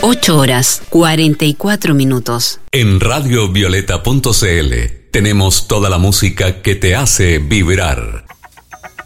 8 horas 44 minutos. En radiovioleta.cl tenemos toda la música que te hace vibrar.